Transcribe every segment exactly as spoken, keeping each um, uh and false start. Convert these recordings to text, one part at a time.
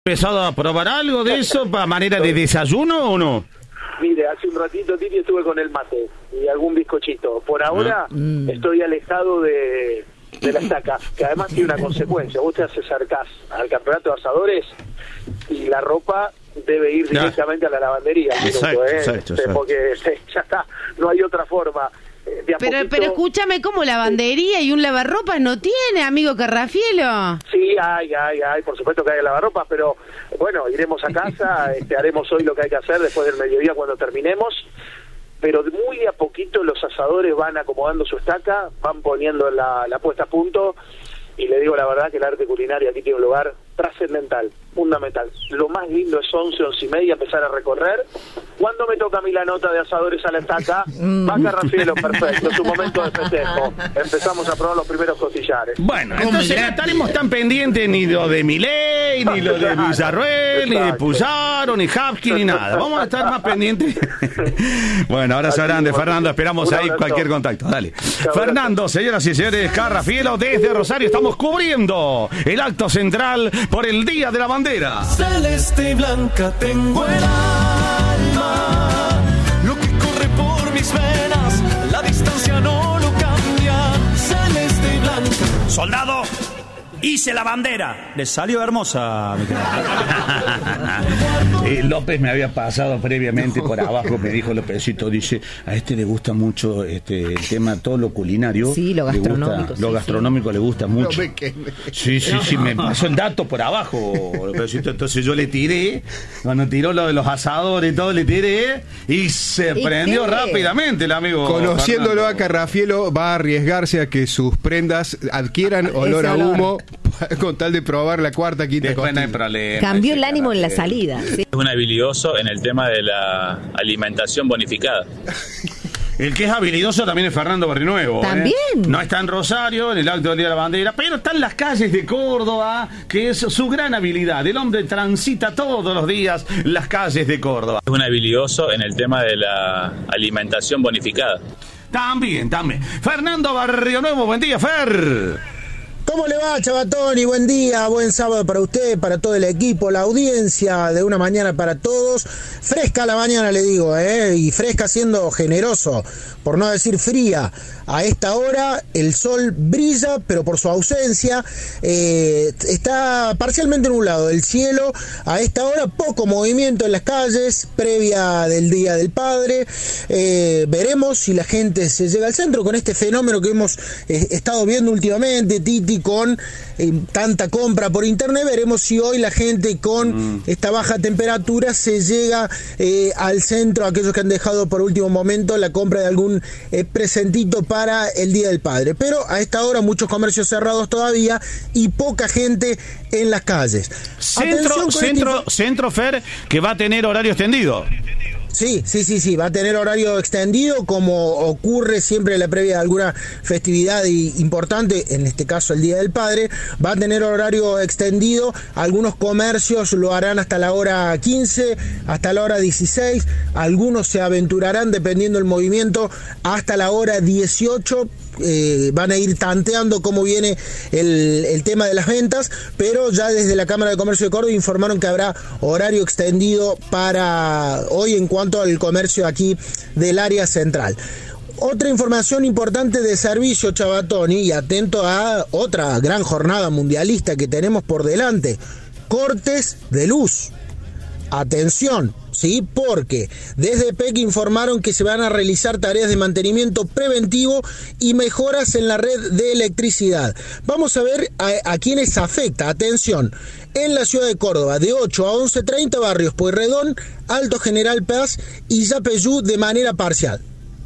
¿Empezado a probar algo de eso para manera de desayuno o no? Mire, hace un ratito, Titi, estuve con el mate y algún bizcochito. Por ahora mm. estoy alejado de, de la estaca, que además tiene una consecuencia. Vos te acercás al campeonato de asadores y la ropa debe ir directamente no. a la lavandería. Exacto, minuto, ¿eh? exacto, exacto. Porque ya está, no hay otra forma. Pero, poquito... pero escúchame, ¿cómo lavandería y un lavarropas no tiene, amigo Carrafielo? Sí, hay, hay, hay, por supuesto que hay lavarropas, pero bueno, iremos a casa, este, haremos hoy lo que hay que hacer después del mediodía cuando terminemos, pero muy de a poquito los asadores van acomodando su estaca, van poniendo la, la puesta a punto, y le digo la verdad que el arte culinario aquí tiene un lugar trascendental, fundamental. Lo más lindo es once, once y media empezar a recorrer. Cuando me toca a mí la nota de asadores a la estaca, va Carrafielo, perfecto, es un momento de festejo. Empezamos a probar los primeros costillares. Bueno, entonces no estaremos tan pendientes ni lo de Milei, ni lo de Villarruel, ni de Puzaro, ni Hapkin, ni nada. Vamos a estar más pendientes. Bueno, abrazo grande, Fernando. Esperamos ahí cualquier contacto. Dale. Fernando, señoras y señores, Carrafielo desde Rosario. Estamos cubriendo el acto central por el Día de la Bandera. Celeste y blanca tengo el alma, lo que corre por mis venas, la distancia no lo cambia. Celeste y blanca. Soldado, hice la bandera. Le salió hermosa, mi eh, López me había pasado previamente no. por abajo, me dijo Lópezito, dice, a este le gusta mucho este el tema, todo lo culinario. Sí, lo gastronómico. Gusta, sí, lo gastronómico sí. le gusta mucho. No, sí, sí, sí, me pasó el dato por abajo, Lópezito. Entonces yo le tiré, cuando tiró lo de los asadores y todo, le tiré y se ¿Y prendió qué? rápidamente el amigo. Conociéndolo Fernando. a Carrafielo, va a arriesgarse a que sus prendas adquieran olor a humo con tal de probar la cuarta, quinta Después no hay problema. Cambió el ánimo en la salida. ¿Sí? Es un habilidoso en el tema de la alimentación bonificada. El que es habilidoso también es Fernando Barrinuevo. ¿También? ¿eh? No está en Rosario, en el acto del Día de la Bandera, pero está en las calles de Córdoba, que es su gran habilidad. El hombre transita todos los días las calles de Córdoba. Es un habilidoso en el tema de la alimentación bonificada. También, también. Fernando Barrinuevo, buen día, Fer. ¿Cómo le va, Chavatoni? Buen día, buen sábado para usted, para todo el equipo, la audiencia de Una Mañana para Todos. Fresca la mañana, le digo, ¿eh? Y fresca siendo generoso, por no decir fría. A esta hora el sol brilla, pero por su ausencia eh, está parcialmente nublado el cielo. A esta hora poco movimiento en las calles, previa del Día del Padre. Eh, veremos si la gente se llega al centro con este fenómeno que hemos eh, estado viendo últimamente, Titi, con eh, tanta compra por internet. Veremos si hoy la gente con mm. esta baja temperatura se llega eh, al centro, aquellos que han dejado por último momento la compra de algún eh, presentito para el Día del Padre. Pero a esta hora muchos comercios cerrados todavía y poca gente en las calles. Centro, centro, este... centro Fer, que va a tener horario extendido. Sí, sí, sí, sí, va a tener horario extendido como ocurre siempre en la previa de alguna festividad importante, en este caso el Día del Padre, va a tener horario extendido, algunos comercios lo harán hasta la hora quince, hasta la hora dieciséis, algunos se aventurarán dependiendo del movimiento hasta la hora dieciocho, eh, van a ir tanteando cómo viene el, el tema de las ventas, pero ya desde la Cámara de Comercio de Córdoba informaron que habrá horario extendido para hoy en cuanto al comercio aquí del área central. Otra información importante de servicio, Chavatoni, y atento a otra gran jornada mundialista que tenemos por delante, cortes de luz. Atención, ¿sí? Porque desde P E C informaron que se van a realizar tareas de mantenimiento preventivo y mejoras en la red de electricidad. Vamos a ver a, a quiénes afecta. Atención, en la ciudad de Córdoba, de ocho a once treinta, barrios Pueyrredón, Alto General Paz y Yapeyú de manera parcial.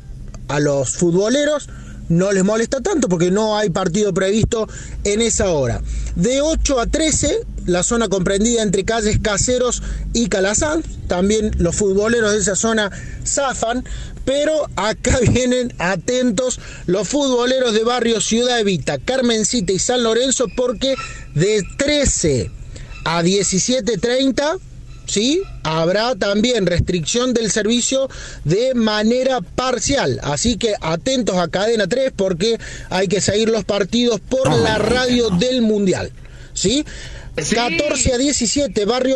A los futboleros no les molesta tanto porque no hay partido previsto en esa hora. De ocho a trece, la zona comprendida entre calles Caseros y Calazán, también los futboleros de esa zona zafan, pero acá vienen atentos los futboleros de barrio Ciudad Evita, Carmencita y San Lorenzo, porque de trece a diecisiete treinta, ¿sí?, habrá también restricción del servicio de manera parcial. Así que atentos a Cadena tres porque hay que seguir los partidos por la radio del Mundial, ¿sí? catorce a diecisiete, barrio